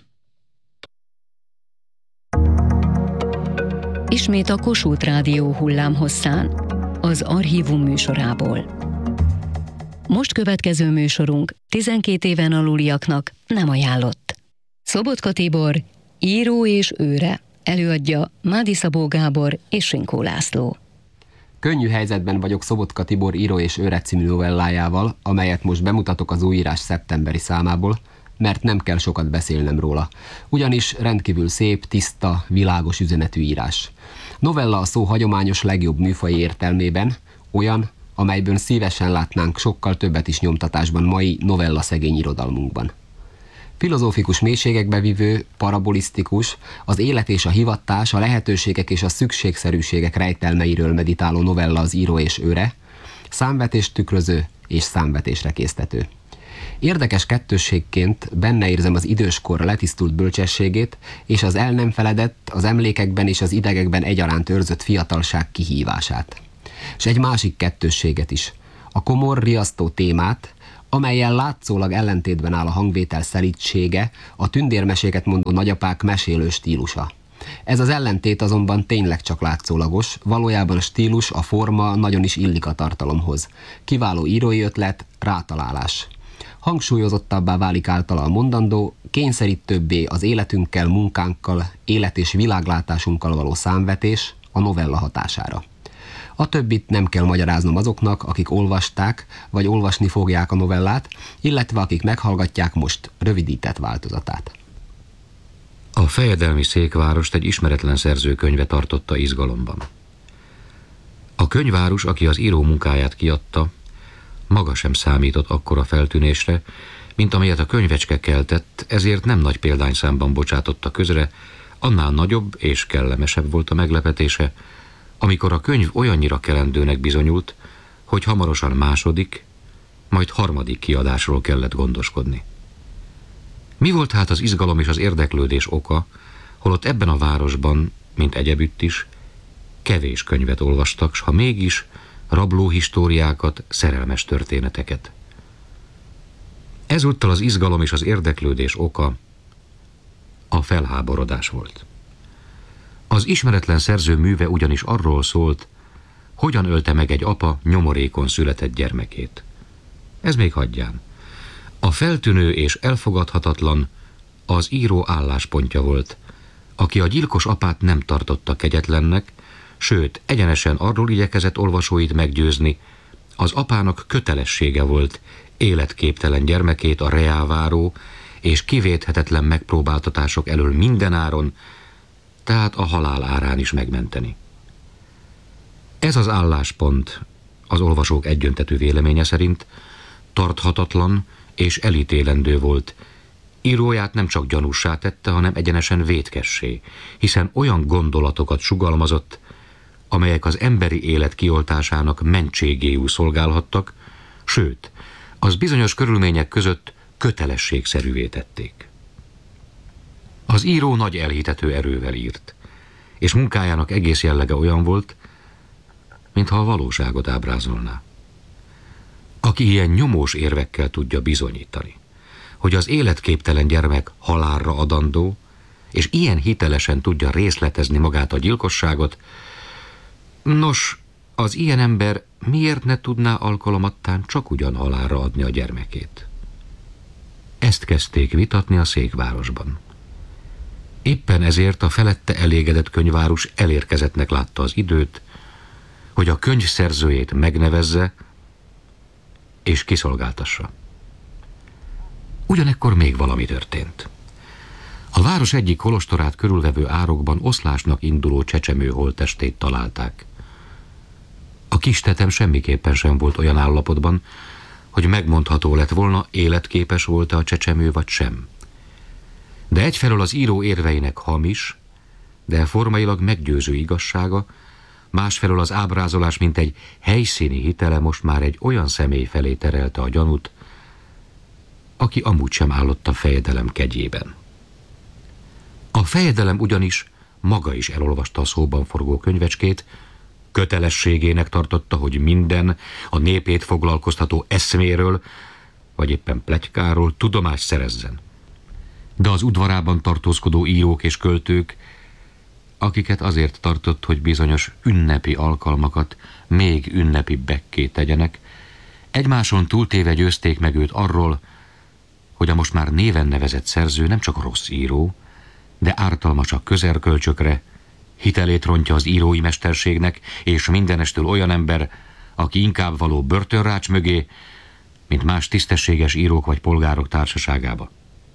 Ismét a Kossuth Rádió hullámhosszán, az Archívum műsorából. Most következő műsorunk tizenkét éven aluliaknak nem ajánlott. Szobotka Tibor, író és őre, előadja Mádi Szabó Gábor és Sinkó László. Könnyű helyzetben vagyok Szobotka Tibor író és őre című novellájával, amelyet most bemutatok az újírás szeptemberi számából, mert nem kell sokat beszélnem róla. Ugyanis rendkívül szép, tiszta, világos üzenetű írás. Novella a szó hagyományos legjobb műfaji értelmében, olyan, amelyből szívesen látnánk sokkal többet is nyomtatásban mai novella szegény irodalmunkban. Filozófikus mélységekbe vívő, parabolisztikus, az élet és a hivattás, a lehetőségek és a szükségszerűségek rejtelmeiről meditáló novella az író és őre, számvetést tükröző és számvetésre késztető. Érdekes kettősségként benne érzem az időskorra letisztult bölcsességét, és az el nem feledett, az emlékekben és az idegekben egyaránt őrzött fiatalság kihívását. És egy másik kettősséget is, a komor, riasztó témát, amellyel látszólag ellentétben áll a hangvétel szelídsége, a tündérmeséket mondó nagyapák mesélő stílusa. Ez az ellentét azonban tényleg csak látszólagos, valójában a stílus, a forma nagyon is illik a tartalomhoz. Kiváló írói ötlet, rátalálás. Hangsúlyozottabbá válik általa a mondandó, kényszerítőbbé az életünkkel, munkánkkal, élet- és világlátásunkkal való számvetés a novella hatására. A többit nem kell magyaráznom azoknak, akik olvasták, vagy olvasni fogják a novellát, illetve akik meghallgatják most rövidített változatát. A fejedelmi székvárost egy ismeretlen szerző könyve tartotta izgalomban. A könyvárus, aki az író munkáját kiadta, maga sem számított akkora feltűnésre, mint amelyet a könyvecske keltett, ezért nem nagy példányszámban bocsátotta közre, annál nagyobb és kellemesebb volt a meglepetése, amikor a könyv olyannyira kelendőnek bizonyult, hogy hamarosan második, majd harmadik kiadásról kellett gondoskodni. Mi volt hát az izgalom és az érdeklődés oka, holott ebben a városban, mint egyebütt is, kevés könyvet olvastak, s ha mégis rablóhistóriákat, szerelmes történeteket. Ezúttal az izgalom és az érdeklődés oka a felháborodás volt. Az ismeretlen szerző műve ugyanis arról szólt, hogyan ölte meg egy apa nyomorékon született gyermekét. Ez még hagyján. A feltűnő és elfogadhatatlan az író álláspontja volt, aki a gyilkos apát nem tartotta kegyetlennek, sőt, egyenesen arról igyekezett olvasóit meggyőzni, az apának kötelessége volt életképtelen gyermekét a reáváró és kivéthetetlen megpróbáltatások elől mindenáron, tehát a halál árán is megmenteni. Ez az álláspont az olvasók egyöntetű véleménye szerint tarthatatlan és elítélendő volt. Íróját nem csak gyanússá tette, hanem egyenesen vétkessé, hiszen olyan gondolatokat sugalmazott, amelyek az emberi élet kioltásának mentségéül szolgálhattak, sőt, az bizonyos körülmények között kötelességszerűvé tették. Az író nagy elhitető erővel írt, és munkájának egész jellege olyan volt, mintha a valóságot ábrázolná. Aki ilyen nyomós érvekkel tudja bizonyítani, hogy az életképtelen gyermek halálra adandó, és ilyen hitelesen tudja részletezni magát a gyilkosságot, nos, az ilyen ember miért ne tudná alkalomattán csak ugyan halálra adni a gyermekét? Ezt kezdték vitatni a székvárosban. Éppen ezért a felette elégedett könyvárus elérkezettnek látta az időt, hogy a könyv szerzőjét megnevezze és kiszolgáltassa. Ugyanekkor még valami történt. A város egyik kolostorát körülvevő árokban oszlásnak induló csecsemő holttestét találták. A kis tetem semmiképpen sem volt olyan állapotban, hogy megmondható lett volna, életképes volt-e a csecsemő vagy sem. De egyfelől az író érveinek hamis, de formailag meggyőző igazsága, másfelől az ábrázolás, mint egy helyszíni hitele most már egy olyan személy felé terelte a gyanút, aki amúgy sem állott a fejedelem kegyében. A fejedelem ugyanis maga is elolvasta a szóban forgó könyvecskét, kötelességének tartotta, hogy minden a népét foglalkoztató eszméről, vagy éppen pletykáról tudomást szerezzen. De az udvarában tartózkodó írók és költők, akiket azért tartott, hogy bizonyos ünnepi alkalmakat még ünnepibbekké tegyenek, egymáson túltéve győzték meg őt arról, hogy a most már néven nevezett szerző nem csak rossz író, de ártalmas a közerkölcsökre, hitelét rontja az írói mesterségnek, és mindenestől olyan ember, aki inkább való börtönrács mögé, mint más tisztességes írók vagy polgárok társaságába.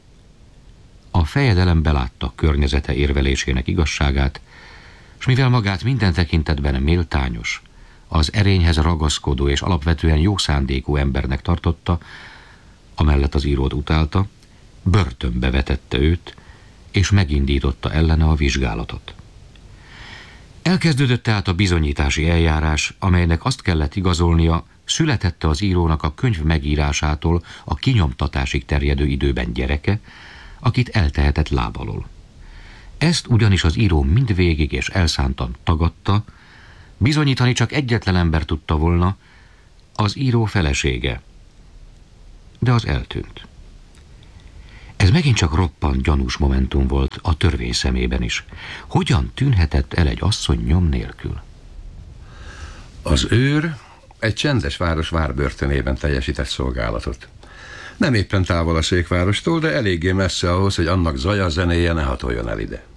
A fejedelem belátta környezete érvelésének igazságát, s mivel magát minden tekintetben méltányos, az erényhez ragaszkodó és alapvetően jó szándékú embernek tartotta, amellett az írót utálta, börtönbe vetette őt, és megindította ellene a vizsgálatot. Elkezdődött tehát a bizonyítási eljárás, amelynek azt kellett igazolnia, születette az írónak a könyv megírásától a kinyomtatásig terjedő időben gyereke, akit eltehetett láb alól. Ezt ugyanis az író mindvégig és elszántan tagadta, bizonyítani csak egyetlen ember tudta volna, az író felesége. De az eltűnt. Ez megint csak roppant gyanús momentum volt a törvény szemében is. Hogyan tűnhetett el egy asszony nyom nélkül? Az őr egy csendes város várbörtönében teljesített szolgálatot. Nem éppen távol a székvárostól, de eléggé messze ahhoz, hogy annak zaja, zenéje ne hatoljon el ide.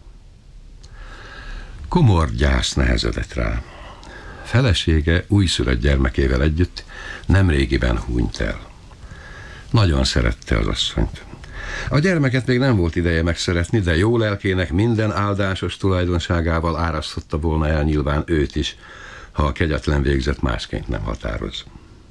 Komor gyász nehezedett rá. Felesége újszülött gyermekével együtt nemrégiben hunyt el. Nagyon szerette az asszonyt. A gyermeket még nem volt ideje megszeretni, de jó lelkének minden áldásos tulajdonságával árasztotta volna el nyilván őt is, ha a kegyetlen végzet másként nem határoz.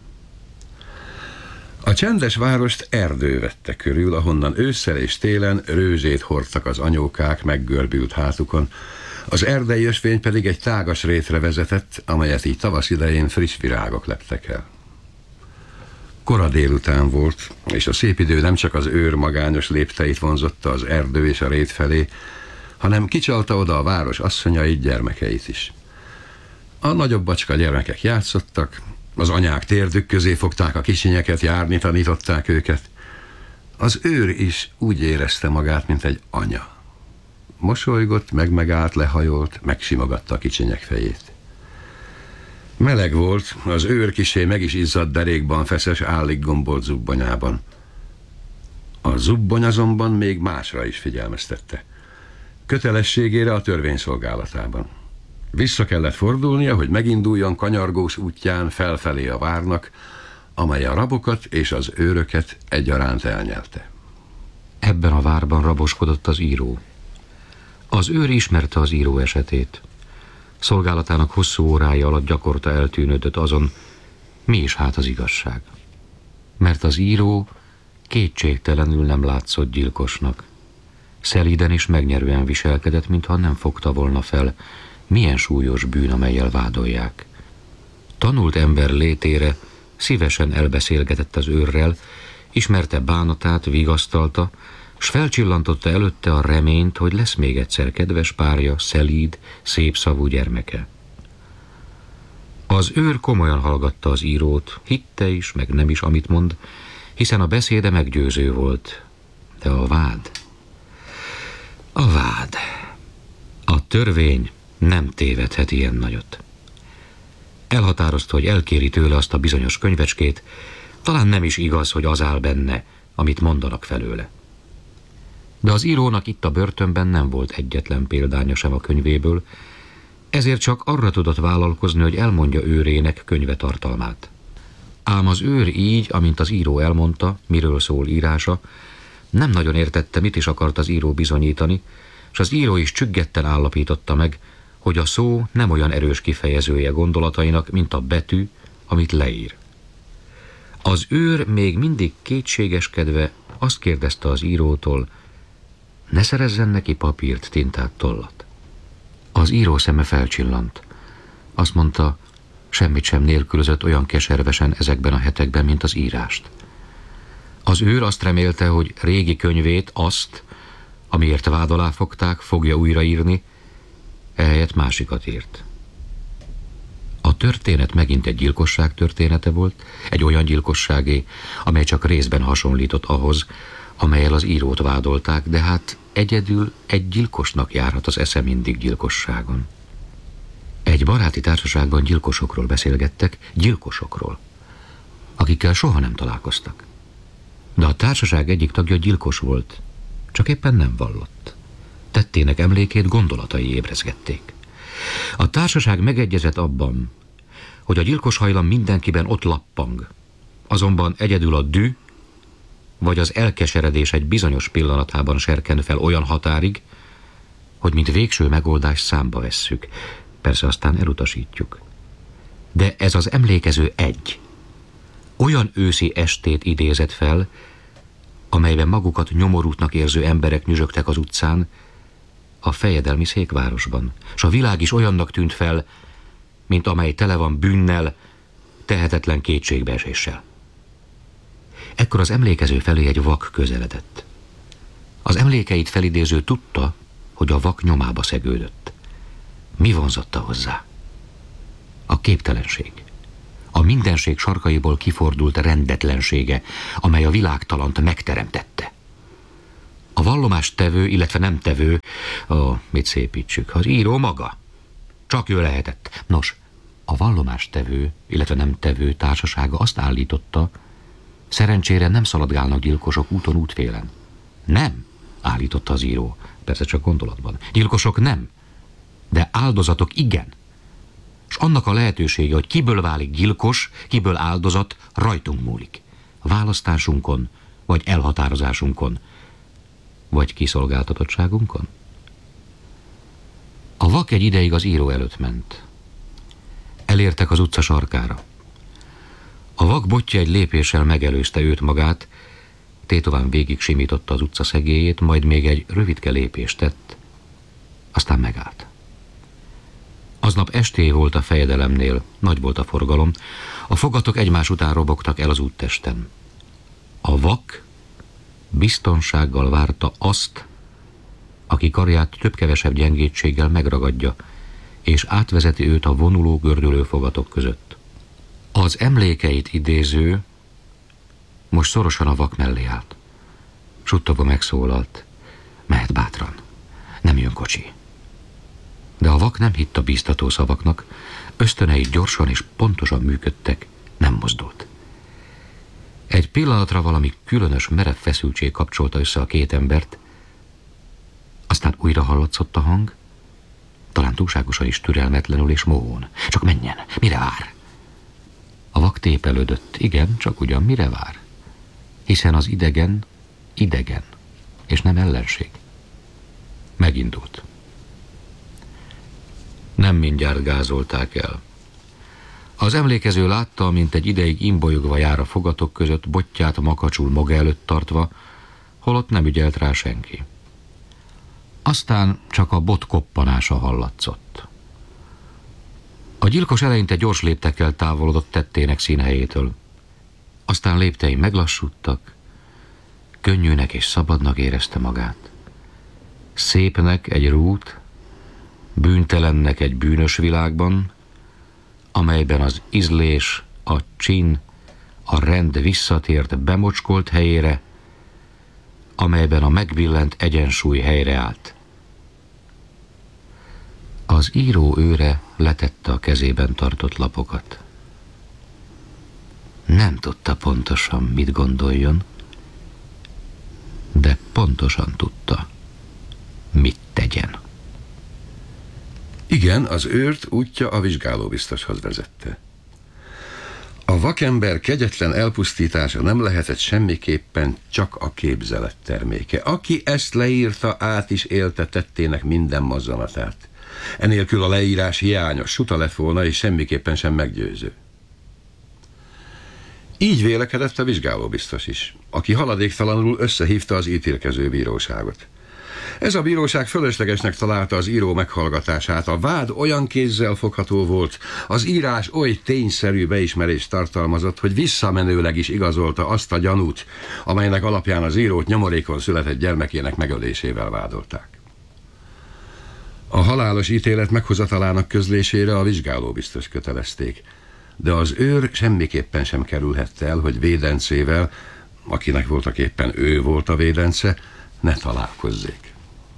A csendes várost erdő vette körül, ahonnan ősszel és télen rőzét hordtak az anyókák meggörbült hátukon, az erdei ösvény pedig egy tágas rétre vezetett, amelyet így tavasz idején friss virágok leptek el. Kora délután volt, és a szép idő nem csak az őr magányos lépteit vonzotta az erdő és a rét felé, hanem kicsalta oda a város asszonyait, gyermekeit is. A nagyobb bacska gyermekek játszottak, az anyák térdük közé fogták a kicsinyeket, járni tanították őket. Az őr is úgy érezte magát, mint egy anya. Mosolygott, megmegállt, lehajolt, megsimogatta a kicsinyek fejét. Meleg volt, az őr kisé meg is izzadt derékban feszes, állig gombolt zubbonyában. A zubbony azonban még másra is figyelmeztette. Kötelességére a törvény szolgálatában. Vissza kellett fordulnia, hogy meginduljon kanyargós útján felfelé a várnak, amely a rabokat és az őröket egyaránt elnyelte. Ebben a várban raboskodott az író. Az őr ismerte az író esetét. Szolgálatának hosszú órái alatt gyakorta eltűnődött azon, mi is hát az igazság. Mert az író kétségtelenül nem látszott gyilkosnak. Szelíden és megnyerően viselkedett, mintha nem fogta volna fel, milyen súlyos bűn, amellyel vádolják. Tanult ember létére szívesen elbeszélgetett az őrrel, ismerte bánatát, vigasztalta, s felcsillantotta előtte a reményt, hogy lesz még egyszer kedves párja, szelíd, szépszavú gyermeke. Az őr komolyan hallgatta az írót, hitte is, meg nem is, amit mond, hiszen a beszéde meggyőző volt. De a vád... A vád... A törvény nem tévedhet ilyen nagyot. Elhatározta, hogy elkéri tőle azt a bizonyos könyvecskét, talán nem is igaz, hogy az áll benne, amit mondanak felőle. De az írónak itt a börtönben nem volt egyetlen példánya sem a könyvéből, ezért csak arra tudott vállalkozni, hogy elmondja őrének könyve tartalmát. Ám az őr így, amint az író elmondta, miről szól írása, nem nagyon értette, mit is akart az író bizonyítani, és az író is csüggetten állapította meg, hogy a szó nem olyan erős kifejezője gondolatainak, mint a betű, amit leír. Az őr még mindig kétségeskedve azt kérdezte az írótól, ne szerezzen neki papírt, tintát, tollat. Az író szeme felcsillant. Azt mondta, semmit sem nélkülözött olyan keservesen ezekben a hetekben, mint az írást. Az őr azt remélte, hogy régi könyvét, azt, amiért vád alá fogták, fogja újraírni, ehelyett másikat írt. A történet megint egy gyilkosság története volt, egy olyan gyilkosságé, amely csak részben hasonlított ahhoz, amellyel az írót vádolták, de hát egyedül egy gyilkosnak járhat az esze mindig gyilkosságon. Egy baráti társaságban gyilkosokról beszélgettek, gyilkosokról, akikkel soha nem találkoztak. De a társaság egyik tagja gyilkos volt, csak éppen nem vallott. Tettének emlékét gondolatai ébrezgették. A társaság megegyezett abban, hogy a gyilkos hajlam mindenkiben ott lappang, azonban egyedül a dű vagy az elkeseredés egy bizonyos pillanatában serken fel olyan határig, hogy mint végső megoldás számba vesszük, persze aztán elutasítjuk. De ez az emlékező egy. Olyan őszi estét idézett fel, amelyben magukat nyomorútnak érző emberek nyüzsögtek az utcán, a fejedelmi székvárosban, s a világ is olyannak tűnt fel, mint amely tele van bűnnel, tehetetlen kétségbeeséssel. Ekkor az emlékező felé egy vak közeledett. Az emlékeit felidéző tudta, hogy a vak nyomába szegődött. Mi vonzotta hozzá? A képtelenség. A mindenség sarkaiból kifordult rendetlensége, amely a világtalant megteremtette. A vallomást tevő, illetve nem tevő, ó, mit szépítsük, az író maga. Csak ő lehetett. Nos, a vallomást tevő, illetve nem tevő társasága azt állította, szerencsére nem szaladgálnak gyilkosok úton útfélen. Nem, állította az író, persze csak gondolatban. Gyilkosok nem, de áldozatok igen. És annak a lehetősége, hogy kiből válik gyilkos, kiből áldozat, rajtunk múlik. Választásunkon, vagy elhatározásunkon, vagy kiszolgáltatottságunkon. A vak egy ideig az író előtt ment. Elértek az utca sarkára. A vak botja egy lépéssel megelőzte őt magát, tétován végig simította az utca szegélyét, majd még egy rövidke lépést tett, aztán megállt. Aznap esté volt a fejedelemnél, nagy volt a forgalom, a fogatok egymás után robogtak el az úttesten. A vak biztonsággal várta azt, aki karját több-kevesebb gyengétséggel megragadja, és átvezeti őt a vonuló, gördülő fogatok között. Az emlékeit idéző most szorosan a vak mellé állt. Suttogva megszólalt, mehet bátran, nem jön kocsi. De a vak nem hitt a bíztató szavaknak, ösztönei gyorsan és pontosan működtek, nem mozdult. Egy pillanatra valami különös merev feszültség kapcsolta össze a két embert, aztán újra hallatszott a hang, talán túlságosan is türelmetlenül és mohón. Csak menjen, mire vár? A vak tépelődött, igen, csak ugyan mire vár? Hiszen az idegen, idegen, és nem ellenség. Megindult. Nem mindjárt gázolták el. Az emlékező látta, mint egy ideig imbolyogva jár a fogatok között, botját makacsul maga előtt tartva, holott nem ügyelt rá senki. Aztán csak a bot koppanása hallatszott. A gyilkos eleinte gyors léptekkel távolodott tettének színhelyétől. Aztán léptei meglassúdtak, könnyűnek és szabadnak érezte magát. Szépnek egy rút, bűntelennek egy bűnös világban, amelyben az ízlés, a csin, a rend visszatért bemocskolt helyére, amelyben a megbillent egyensúly helyreállt. Az író őre letette a kezében tartott lapokat. Nem tudta pontosan, mit gondoljon, de pontosan tudta, mit tegyen. Igen, az őrt útja a vizsgálóbiztoshoz vezette. A vakember kegyetlen elpusztítása nem lehetett semmiképpen csak a képzelet terméke. Aki ezt leírta, át is élte tettének minden mozzanatát. Enélkül a leírás hiányos, suta lett volna, és semmiképpen sem meggyőző. Így vélekedett a vizsgálóbiztos is, aki haladéktalanul összehívta az ítélkező bíróságot. Ez a bíróság fölöslegesnek találta az író meghallgatását. A vád olyan kézzel fogható volt, az írás oly tényszerű beismerést tartalmazott, hogy visszamenőleg is igazolta azt a gyanút, amelynek alapján az írót nyomorékon született gyermekének megölésével vádolták. A halálos ítélet meghozatalának közlésére a vizsgálóbiztos kötelezték, de az őr semmiképpen sem kerülhette el, hogy védencével, akinek voltak éppen ő volt a védence, ne találkozzék.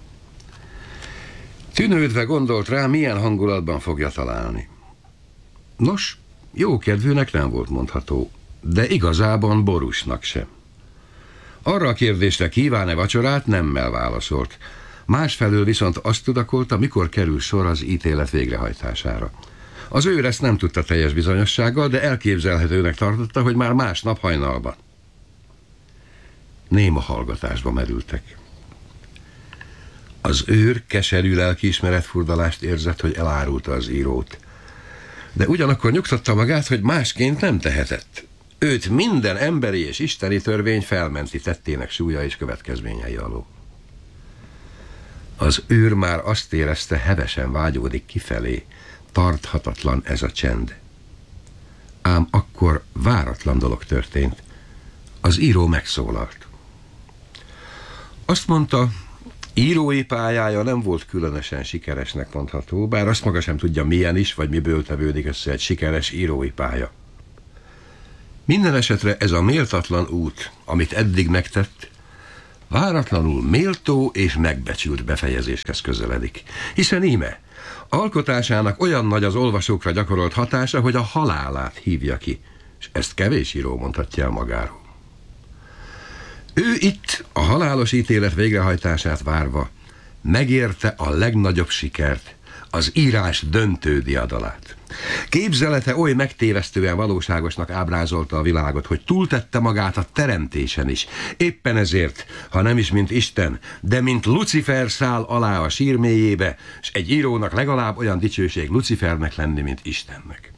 Tűnődve gondolt rá, milyen hangulatban fogja találni. Nos, jókedvűnek nem volt mondható, de igazában borúsnak sem. Arra a kérdésre kíván-e vacsorát, nemmel válaszolt. Másfelől viszont azt tudakolta, mikor kerül sor az ítélet végrehajtására. Az őr ezt nem tudta teljes bizonyossággal, de elképzelhetőnek tartotta, hogy már másnap hajnalban. Néma hallgatásba merültek. Az őr keserű lelkiismeretfurdalást érzett, hogy elárulta az írót. De ugyanakkor nyugtatta magát, hogy másként nem tehetett. Őt minden emberi és isteni törvény felmenti tettének súlya és következményei alól. Az őr már azt érezte, hevesen vágyódik kifelé. Tarthatatlan ez a csend. Ám akkor váratlan dolog történt. Az író megszólalt. Azt mondta, írói pályája nem volt különösen sikeresnek mondható, bár azt maga sem tudja, milyen is, vagy miből tevődik össze egy sikeres írói pálya. Minden esetre ez a méltatlan út, amit eddig megtett, váratlanul méltó és megbecsült befejezéshez közeledik. Hiszen íme, alkotásának olyan nagy az olvasókra gyakorolt hatása, hogy a halálát hívja ki, és ezt kevés író mondhatja el magáról. Ő itt, a halálos ítélet végrehajtását várva, megérte a legnagyobb sikert, az írás döntő diadalát. Képzelete oly megtévesztően valóságosnak ábrázolta a világot, hogy túltette magát a teremtésen is. Éppen ezért, ha nem is mint Isten, de mint Lucifer száll alá a sír mélyébe, és egy írónak legalább olyan dicsőség Lucifernek lenni, mint Istennek.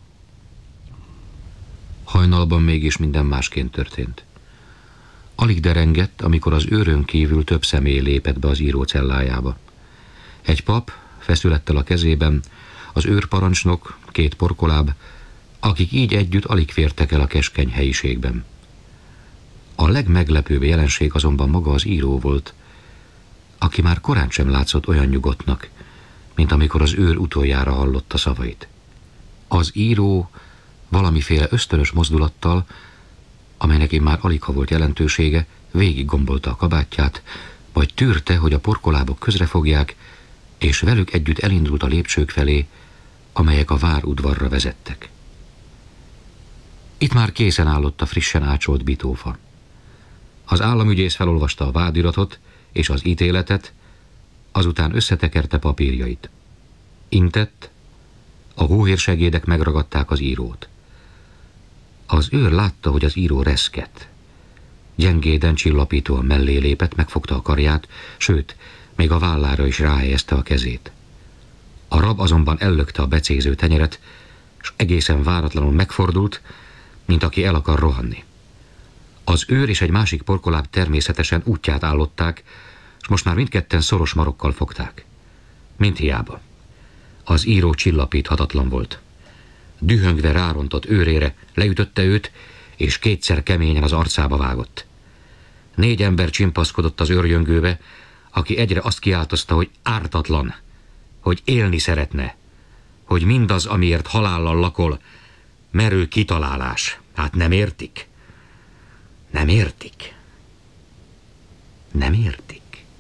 Hajnalban mégis minden másként történt. Alig derengett, amikor az őrön kívül több személy lépett be az író cellájába. Egy pap, feszülettel a kezében, az őrparancsnok, két porkoláb, akik így együtt alig fértek el a keskeny helyiségben. A legmeglepőbb jelenség azonban maga az író volt, aki már korán sem látszott olyan nyugodtnak, mint amikor az őr utoljára hallotta szavait. Az író valamiféle ösztönös mozdulattal, amelynek én már alig ha volt jelentősége, végig gombolta a kabátját, vagy tűrte, hogy a porkolábok közrefogják, és velük együtt elindult a lépcsők felé, amelyek a várudvarra vezettek. Itt már készen állott a frissen ácsolt bitófa. Az államügyész felolvasta a vádiratot és az ítéletet, azután összetekerte papírjait. Intett, a hóhérsegédek megragadták az írót. Az őr látta, hogy az író reszket. Gyengéden csillapítóan mellé lépett, megfogta a karját, sőt, még a vállára is ráhelyezte a kezét. A rab azonban ellökte a becéző tenyeret, és egészen váratlanul megfordult, mint aki el akar rohanni. Az őr és egy másik porkoláb természetesen útját állották, és most már mindketten szoros marokkal fogták. Mint hiába. Az író csillapíthatatlan volt. Dühöngve rárontott őrére, leütötte őt, és kétszer keményen az arcába vágott. Négy ember csimpaszkodott az őrjöngőbe, aki egyre azt kiáltozta, hogy ártatlan, hogy élni szeretne, hogy mindaz, amiért halállal lakol, merő kitalálás. Hát nem értik? Nem értik? Nem értik?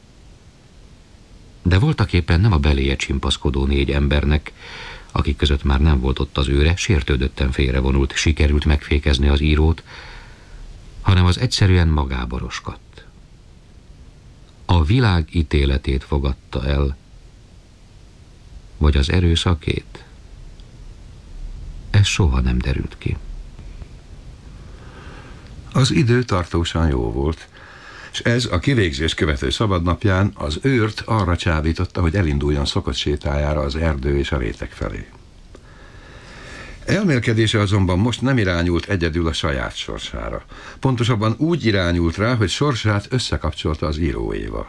De voltaképpen nem a beléje csimpaszkodó négy embernek, akik között már nem volt ott az őre, sértődötten félrevonult, sikerült megfékezni az írót, hanem az egyszerűen magába roskadt. A világ ítéletét fogadta el, vagy az erőszakét? Ez soha nem derült ki. Az idő tartósan jó volt, és ez a kivégzés követő szabadnapján az őrt arra csábította, hogy elinduljon szokott sétájára az erdő és a rétek felé. Elmélkedése azonban most nem irányult egyedül a saját sorsára. Pontosabban úgy irányult rá, hogy sorsát összekapcsolta az íróéval.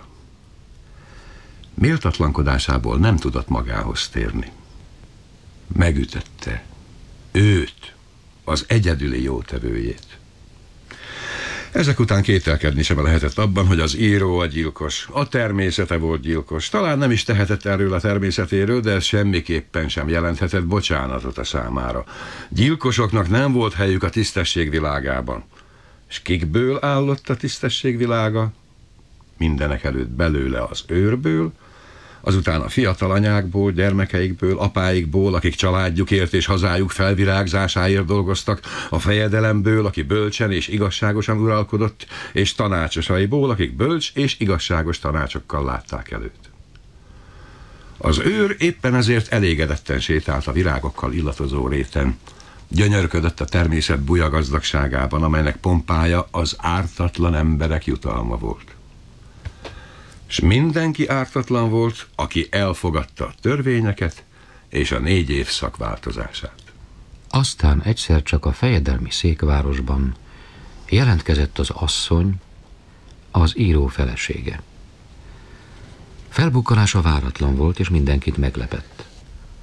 Méltatlankodásából nem tudott magához térni. Megütötte őt, az egyedüli jótevőjét. Ezek után kételkedni sem lehetett abban, hogy az író a gyilkos. A természete volt gyilkos. Talán nem is tehetett erről a természetéről, de ez semmiképpen sem jelenthetett bocsánatot a számára. Gyilkosoknak nem volt helyük a tisztesség világában. És kikből állott a tisztesség világa? Mindenek előtt belőle az őrből, azután a fiatal anyákból, gyermekeikből, apáikból, akik családjukért és hazájuk felvirágzásáért dolgoztak, a fejedelemből, aki bölcsen és igazságosan uralkodott, és tanácsosaiból, akik bölcs és igazságos tanácsokkal látták előtt. Az őr éppen ezért elégedetten sétált a virágokkal illatozó réten. Gyönyörködött a természet buja gazdagságában, amelynek pompája az ártatlan emberek jutalma volt. És mindenki ártatlan volt, aki elfogadta a törvényeket és a négy év szakváltozását. Aztán egyszer csak a fejedelmi székvárosban jelentkezett az asszony, az író felesége. Felbukkanása váratlan volt, és mindenkit meglepett.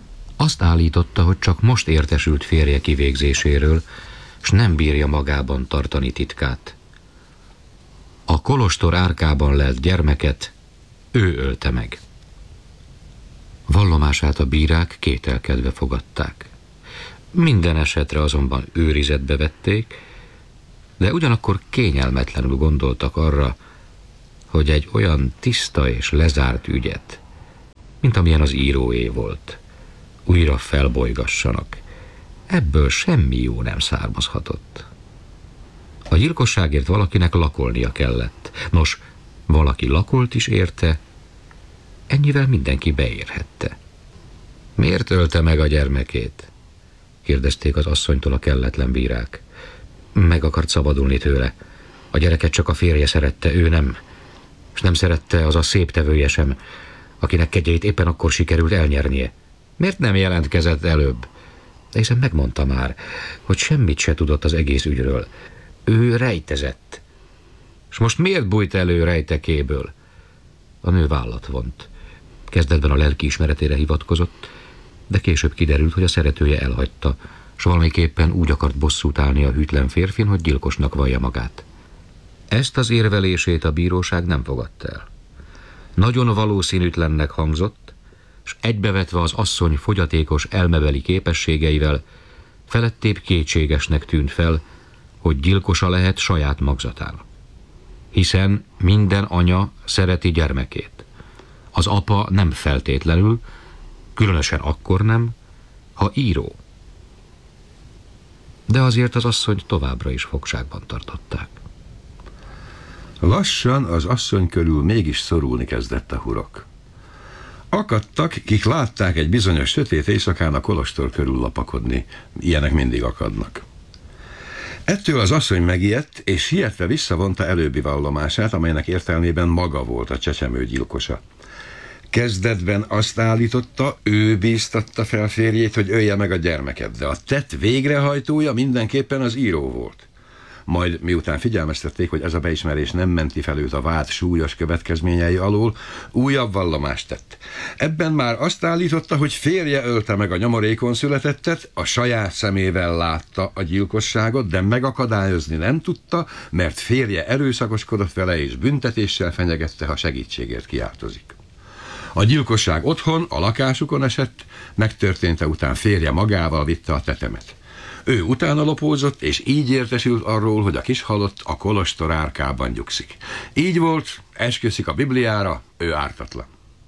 Azt állította, hogy csak most értesült férje kivégzéséről, s nem bírja magában tartani titkát. A kolostor árkában lelt gyermeket ő ölte meg. Vallomását a bírák kételkedve fogadták. Minden esetre azonban őrizetbe vették, de ugyanakkor kényelmetlenül gondoltak arra, hogy egy olyan tiszta és lezárt ügyet, mint amilyen az íróé volt, újra felbolygassanak. Ebből semmi jó nem származhatott. A gyilkosságért valakinek lakolnia kellett. Nos, valaki lakolt is érte, ennyivel mindenki beérhette. Miért ölte meg a gyermekét? Kérdezték az asszonytól a kelletlen bírák. Meg akart szabadulni tőle. A gyereket csak a férje szerette, ő nem. És nem szerette az a szép tevője sem, akinek kegyeit éppen akkor sikerült elnyernie. Miért nem jelentkezett előbb? De hiszen megmondta már, hogy semmit se tudott az egész ügyről. Ő rejtezett. És most miért bújt elő rejtekéből? A nő vállat vont. Kezdetben a lelki ismeretére hivatkozott, de később kiderült, hogy a szeretője elhagyta, s valamiképpen úgy akart bosszút állni a hűtlen férfin, hogy gyilkosnak vallja magát. Ezt az érvelését a bíróság nem fogadta el. Nagyon valószínűtlennek hangzott, s egybevetve az asszony fogyatékos elmebeli képességeivel felettébb kétségesnek tűnt fel, hogy gyilkosa lehet saját magzatán. Hiszen minden anya szereti gyermekét. Az apa nem feltétlenül, különösen akkor nem, ha író. De azért az asszonyt továbbra is fogságban tartották. Lassan az asszony körül mégis szorulni kezdett a hurok. Akadtak, kik látták egy bizonyos sötét éjszakán a kolostor körül lapakodni. Ilyenek mindig akadnak. Ettől az asszony megijedt, és sietve visszavonta előbbi vallomását, amelynek értelmében maga volt a csecsemő gyilkosa. Kezdetben azt állította, ő bíztatta fel férjét, hogy ölje meg a gyermeket, de a tett végrehajtója mindenképpen az író volt. Majd miután figyelmeztették, hogy ez a beismerés nem menti fel őt a vád súlyos következményei alól, újabb vallomást tett. Ebben már azt állította, hogy férje ölte meg a nyomorékon születettet, a saját szemével látta a gyilkosságot, de megakadályozni nem tudta, mert férje erőszakoskodott vele és büntetéssel fenyegette, ha segítségért kiáltozik. A gyilkosság otthon, a lakásukon esett, megtörténte után férje magával vitte a tetemet. Ő utána lopózott, és így értesült arról, hogy a kis halott a kolostor árkában nyugszik. Így volt, esküszik a Bibliára, ő ártatlan.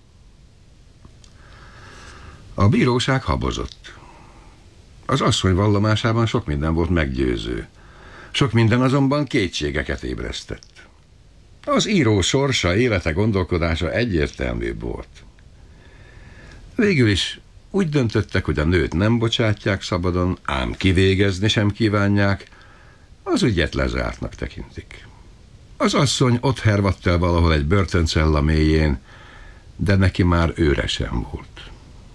A bíróság habozott. Az asszony vallomásában sok minden volt meggyőző. Sok minden azonban kétségeket ébresztett. Az író sorsa, élete, gondolkodása egyértelműbb volt. Végül is úgy döntöttek, hogy a nőt nem bocsátják szabadon, ám kivégezni sem kívánják, az ügyet lezártnak tekintik. Az asszony ott hervadt el valahol egy börtöncella mélyén, de neki már őre sem volt.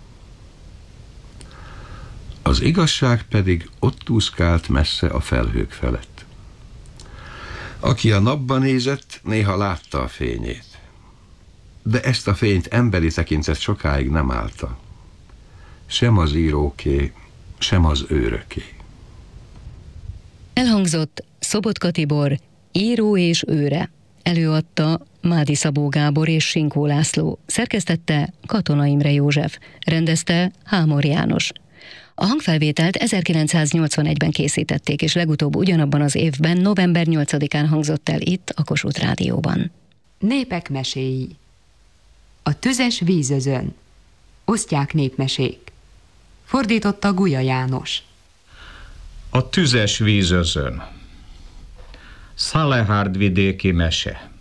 Az igazság pedig ott úszkált messze a felhők felett. Aki a napba nézett, néha látta a fényét, de ezt a fényt emberi tekintet sokáig nem állta. Sem az íróké, sem az őröké. Elhangzott Szobotka Tibor, író és őre. Előadta Mádi Szabó Gábor és Sinkó László. Szerkesztette Katona Imre József. Rendezte Hámor János. A hangfelvételt ezerkilencszáznyolcvanegyben készítették, és legutóbb ugyanabban az évben, november nyolcadikán hangzott el itt a Kossuth Rádióban. Népek meséi. A tüzes vízözön. Osztják népmesék. Fordította Guya János. A tüzes vízözön. Szalehárd vidéki mese.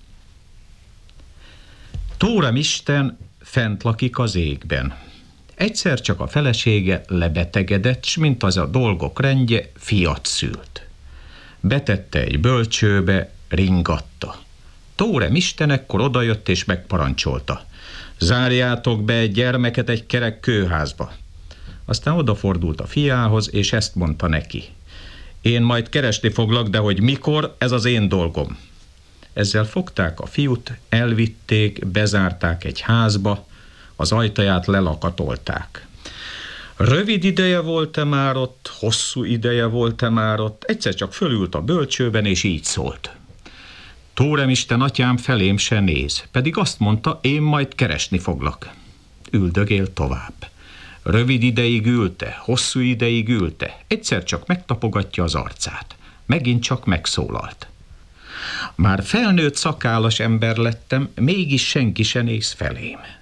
Tórem Isten fent lakik az égben. Egyszer csak a felesége lebetegedett, s mint az a dolgok rendje, fiat szült. Betette egy bölcsőbe, ringatta. Tórem Isten ekkor odajött és megparancsolta. Zárjátok be egy gyermeket egy kerek kőházba. Aztán odafordult a fiához, és ezt mondta neki. Én majd keresni foglak, de hogy mikor, ez az én dolgom. Ezzel fogták a fiút, elvitték, bezárták egy házba, az ajtaját lelakatolták. Rövid ideje volt-e már ott, hosszú ideje volt-e már ott, egyszer csak fölült a bölcsőben, és így szólt. Tóremisten atyám felém se néz, pedig azt mondta, én majd keresni foglak. Üldögél tovább. Rövid ideig ülte, hosszú ideig ülte, egyszer csak megtapogatja az arcát. Megint csak megszólalt. Már felnőtt szakállas ember lettem, mégis senki se néz felém.